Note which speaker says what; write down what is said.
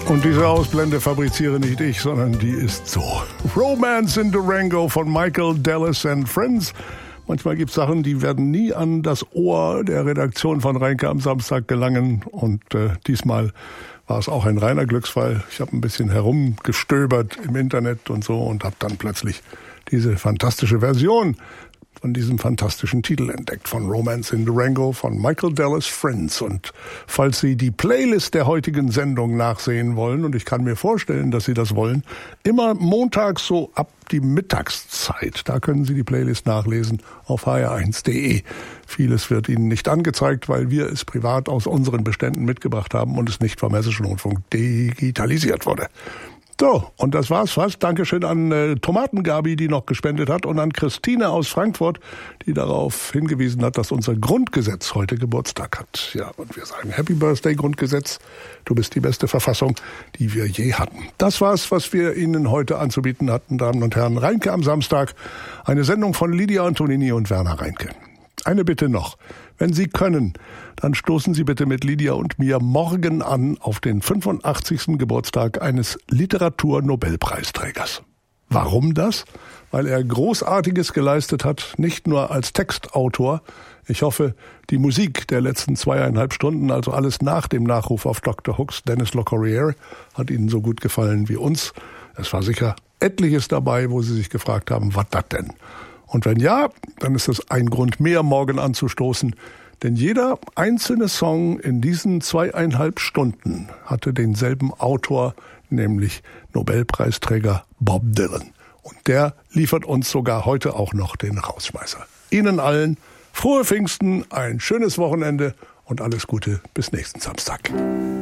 Speaker 1: Und diese Ausblende fabriziere nicht ich, sondern die ist so. Romance in Durango von Michael Dallas and Friends. Manchmal gibt es Sachen, die werden nie an das Ohr der Redaktion von Reinke am Samstag gelangen. Und diesmal war es auch ein reiner Glücksfall. Ich habe ein bisschen herumgestöbert im Internet und so und habe dann plötzlich diese fantastische Version von diesem fantastischen Titel entdeckt, von Romance in Durango von Michael Dallas Friends. Und falls Sie die Playlist der heutigen Sendung nachsehen wollen, und ich kann mir vorstellen, dass Sie das wollen, immer montags so ab die Mittagszeit. Da können Sie die Playlist nachlesen auf hr1.de. Vieles wird Ihnen nicht angezeigt, weil wir es privat aus unseren Beständen mitgebracht haben und es nicht vom Hessischen Rundfunk digitalisiert wurde. So, und das war's fast. Dankeschön an Tomatengabi, die noch gespendet hat, und an Christine aus Frankfurt, die darauf hingewiesen hat, dass unser Grundgesetz heute Geburtstag hat. Ja, und wir sagen Happy Birthday, Grundgesetz. Du bist die beste Verfassung, die wir je hatten. Das war's, was wir Ihnen heute anzubieten hatten, Damen und Herren. Reinke am Samstag. Eine Sendung von Lydia Antonini und Werner Reinke. Eine Bitte noch. Wenn Sie können, dann stoßen Sie bitte mit Lydia und mir morgen an auf den 85. Geburtstag eines Literatur-Nobelpreisträgers. Warum das? Weil er Großartiges geleistet hat, nicht nur als Textautor. Ich hoffe, die Musik der letzten 2,5 Stunden, also alles nach dem Nachruf auf Dr. Hooks, Dennis Locorriere, hat Ihnen so gut gefallen wie uns. Es war sicher etliches dabei, wo Sie sich gefragt haben, was das denn? Und wenn ja, dann ist es ein Grund mehr, morgen anzustoßen. Denn jeder einzelne Song in diesen 2,5 Stunden hatte denselben Autor, nämlich Nobelpreisträger Bob Dylan. Und der liefert uns sogar heute auch noch den Rausschmeißer. Ihnen allen frohe Pfingsten, ein schönes Wochenende und alles Gute bis nächsten Samstag.